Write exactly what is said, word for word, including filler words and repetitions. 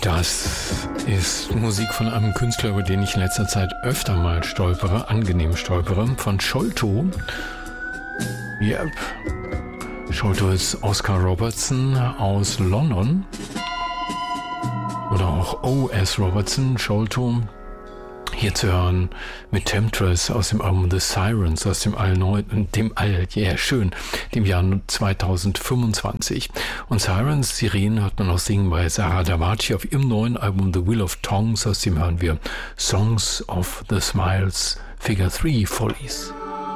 Das ist Musik von einem Künstler, über den ich in letzter Zeit öfter mal stolpere, angenehm stolpere, von Sholto. Yep. Sholto ist Oscar Robertson aus London. Oder auch O S Robertson, Sholto. Hier zu hören mit Temptress aus dem Album The Sirens, aus dem All, dem All, ja yeah, schön, dem Jahr zweitausendfünfundzwanzig. Und Sirens, Sirenen, hört man auch singen bei Sarah Davachi auf ihrem neuen Album The Will of Tongues, aus dem hören wir Songs of the Smiles, Figure three Follies.